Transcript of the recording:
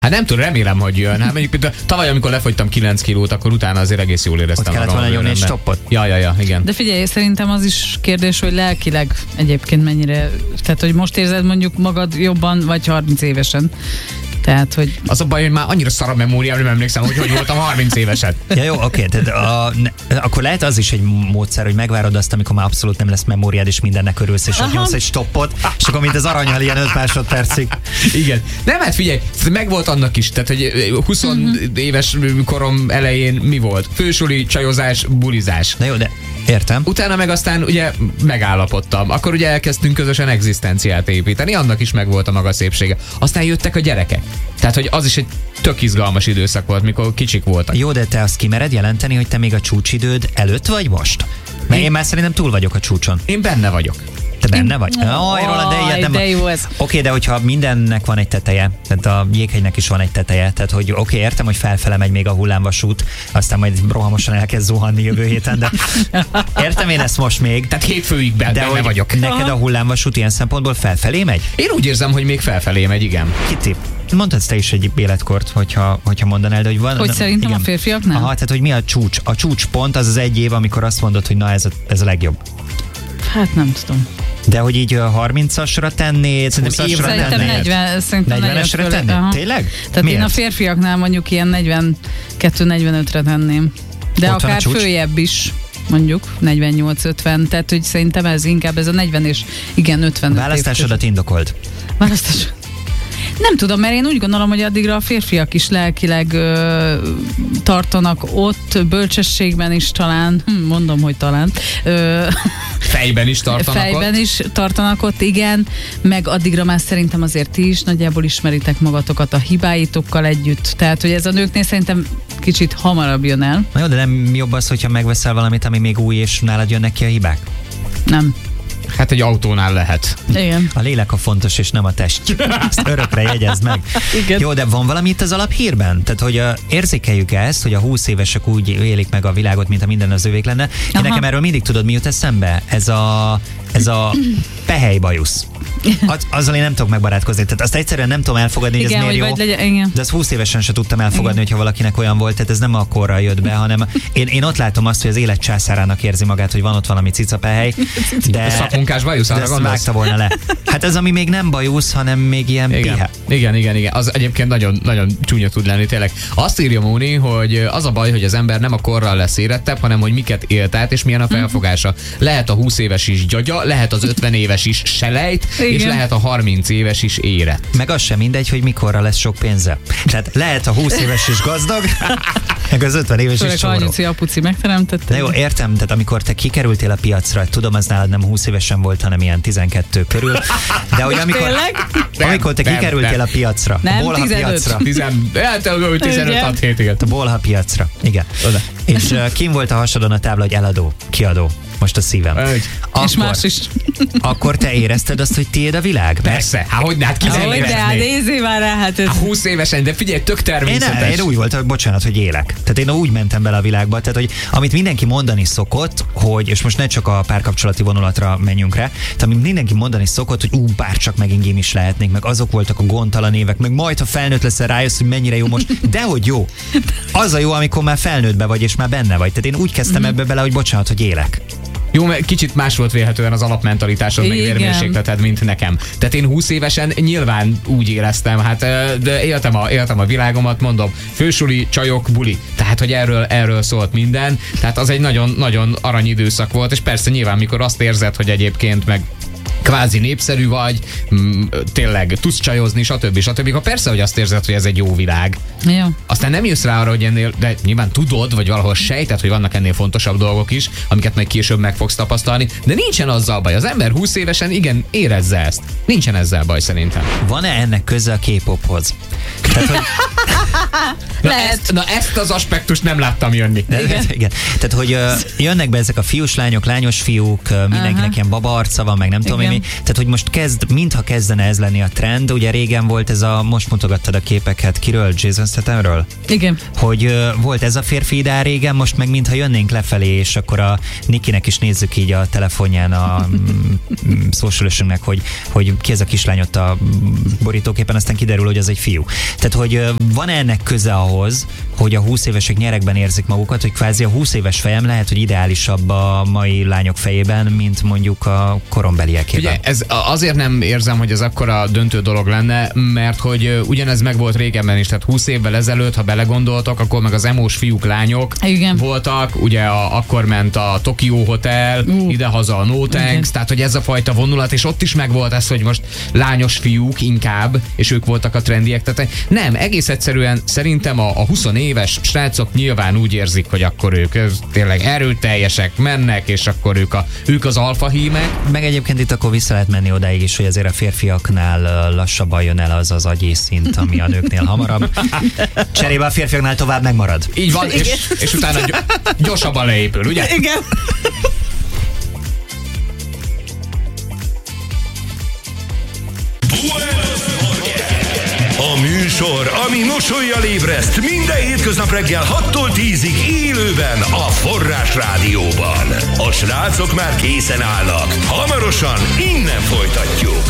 Hát nem tudom, remélem, hogy jön. Hát mondjuk tavaly, amikor lefogytam 9 kilót, akkor utána azért egész jól éreztem. Ott kellett volna nyomni egy stoppot. Ja, igen. De figyelj, szerintem az is kérdés, hogy lelkileg egyébként mennyire, tehát hogy most érzed mondjuk magad jobban, vagy 30 évesen. Tehát, hogy... Az a baj, hogy már annyira szar a memóriám, nem emlékszem, hogy voltam 30 évesen. Ja, jó, oké. Akkor lehet az is egy módszer, hogy megvárod azt, amikor már abszolút nem lesz memóriád, és mindennek örülsz, és ott nyomsz egy stoppot, és akkor mint az aranyhal ilyen 5 másodpercig. Igen. Nem, hát figyelj, megvolt annak is, tehát, hogy 20 éves korom elején mi volt? Fősuli, csajozás, bulizás. Na jó, de értem. Utána meg aztán ugye megállapodtam. Akkor ugye elkezdtünk közösen egzisztenciát építeni, annak is megvolt a maga szépsége. Aztán jöttek a gyerekek. Tehát, hogy az is egy tök izgalmas időszak volt, mikor kicsik voltak. Jó, de te azt kimered jelenteni, hogy te még a csúcsidőd előtt vagy most? Mert én már szerintem túl vagyok a csúcson. Én benne vagyok. Te benne vagy? De jó ez. Oké, de hogyha mindennek van egy teteje, tehát a jéghegynek is van egy teteje, tehát hogy oké, értem, hogy felfele megy még a hullámvasút, aztán majd rohamosan elkezd zuhanni jövő héten, de értem én ezt most még. Tehát hétfőig benne vagyok. Neked a hullámvasút ilyen szempontból felfelé megy? Én úgy érzem, hogy még felfelé megy, igen. Kitip. Mondhatsz te is egy életkort, hogyha mondanád, de hogy van... Hogy szerintem igen. A férfiaknál? Aha, tehát hogy mi a csúcs? A csúcspont az egy év, amikor azt mondod, hogy na ez a legjobb. Hát nem tudom. De hogy így 30-asra tennéd, 20-asra tennéd? Szerintem 40-esre tennéd? Tényleg? Tehát miért? Én a férfiaknál mondjuk ilyen 42-45-re tenném. De ott akár följebb is. Mondjuk 48-50, tehát hogy szerintem ez inkább ez a 40 és igen 50. Választásodat indokold. Nem tudom, mert én úgy gondolom, hogy addigra a férfiak is lelkileg tartanak ott, bölcsességben is talán, mondom, hogy talán. Fejben is tartanak ott, igen, meg addigra már szerintem azért ti is nagyjából ismeritek magatokat a hibáitokkal együtt, tehát hogy ez a nőknél szerintem kicsit hamarabb jön el. Na jó, de nem jobb az, hogyha megveszel valamit, ami még új, és nálad jönnek ki a hibák? Nem. Hát egy autónál lehet. Igen. A lélek a fontos, és nem a test. Ezt örökre jegyezd meg. Igen. Jó, de van valami itt az alaphírben? Tehát, hogy érzékeljük ezt, hogy a 20 évesek úgy élik meg a világot, mint a minden az övék lenne. Én nekem erről mindig tudod, mi jut eszembe? Ez a pehelybajusz. Azzal én nem tudok megbarátkozni. Tehát azt egyszerűen nem tudom elfogadni, hogy igen, ez miért jó. Igen. De azt 20 évesen sem tudtam elfogadni, hogyha valakinek olyan volt, tehát ez nem a korral jött be, hanem én ott látom azt, hogy az élet császárának érzi magát, hogy van ott valami cicapehely. De szakmunkás bajuszára gondolsz? Vágta volna le. Hát ez, ami még nem bajusz, hanem még ilyen pihe. Igen. Az egyébként nagyon, nagyon csúnya tud lenni, tényleg. Azt írja Móni, hogy az a baj, hogy az ember nem a korral lesz érettebb, hanem hogy miket élt át, és milyen a felfogása. Lehet a 20 éves is gyagya, lehet az 50 éves is selejt, és lehet a 30 éves is érett. Meg az sem mindegy, hogy mikorra lesz sok pénze. Tehát lehet a 20 éves is gazdag, meg az 50 éves is csóró. Anyuci, apuci megteremtette. De jó, értem, tehát amikor te kikerültél a piacra, tudom, az nálad nem 20 évesen volt, hanem ilyen 12 körül. De hogy amikor te kikerültél a piacra, nem, a bolha 15. piacra. 15-16-7, igen. A bolha piacra, igen. Oda. És kim volt a hasadon a tábla, hogy eladó, kiadó. Most a szívem. Akkor, és más is. Akkor te érezted azt, hogy tiéd a világ? Persze. Hát ki nem érezné? Nézzé már rá, hát ez... 20 évesen, de figyelj, tök természetes. Én úgy voltam, bocsánat, hogy élek. Tehát én úgy mentem bele a világba, tehát hogy amit mindenki mondani szokott, hogy, és most ne csak a párkapcsolati vonulatra menjünk rá, tehát amit mindenki mondani szokott, hogy bárcsak megint én is lehetnék, meg azok voltak a gondtalan évek, meg majd ha felnőtt leszel, rájössz, hogy mennyire jó most. Dehogy jó. Az a jó, amikor már felnőttbe vagy, és már benne vagy. Tehát én úgy kezdtem ebbe bele, hogy bocsánat, hogy élek. Jó, mert kicsit más volt vélhetően az alapmentalitásod, meg vérmérsékleted, mint nekem. Tehát én 20 évesen nyilván úgy éreztem, hát de éltem a világomat, mondom, fősuli, csajok, buli. Tehát, hogy erről szólt minden. Tehát az egy nagyon-nagyon arany időszak volt, és persze nyilván, mikor azt érzed, hogy egyébként meg kvázi népszerű vagy, tényleg tudsz csajozni, stb. Ha persze, hogy azt érzed, hogy ez egy jó világ. Jó. Aztán nem jössz rá arra, hogy ennél, de nyilván tudod, vagy valahol sejted, hogy vannak ennél fontosabb dolgok is, amiket majd később meg fogsz tapasztalni, de nincsen azzal baj. Az ember 20 évesen igen érezze ezt. Nincsen ezzel baj szerintem. Van-e ennek köze a K-pophoz? Tehát, hogy... Ezt az aspektust nem láttam jönni. Igen. Tehát, hogy jönnek be ezek a fiús lányok, lányos fiúk, mindenkinek ilyen baba arca van, meg nem tudom mi. Tehát, hogy most mintha kezdene ez lenni a trend. Ugye régen volt ez most mutogattad a képeket, kiről? Jason Stathamről? Igen. Hogy volt ez a férfi ideál régen, most meg mintha jönnénk lefelé, és akkor a Nikinek is nézzük így a telefonján a socialösünknek, hogy ki ez a kislány ott a borítóképen, aztán kiderül, hogy az egy fiú. Tehát, hogy van-e ennek köze ahhoz, hogy a 20 évesek nyerekben érzik magukat, hogy kvázi a 20 éves fejem lehet, hogy ideálisabb a mai lányok fejében, mint mondjuk a korombeliekében. Ugye, ez azért nem érzem, hogy ez akkora döntő dolog lenne, mert hogy ugyanez meg volt régebben is, tehát 20 évvel ezelőtt, ha belegondoltok, akkor meg az emos fiúk, lányok voltak, ugye akkor ment a Tokyo Hotel, idehaza a No Thanks, tehát hogy ez a fajta vonulat, és ott is megvolt ez, hogy most lányos fiúk inkább, és ők voltak a trendiek, tehát nem, egész egyszerűen szerintem a 20 éves srácok nyilván úgy érzik, hogy akkor ők tényleg erőteljesek, mennek, és akkor ők az alfahímek. Meg egyébként itt akkor vissza lehet menni odáig is, hogy azért a férfiaknál lassabban jön el az agyészint, ami a nőknél hamarabb. Cserébe a férfiaknál tovább megmarad. Így van, és utána gyorsabban leépül, ugye? Igen. A műsor, ami mosollyal ébreszt minden hétköznap reggel 6-tól 10-ig élőben a Forrás Rádióban. A srácok már készen állnak. Hamarosan innen folytatjuk.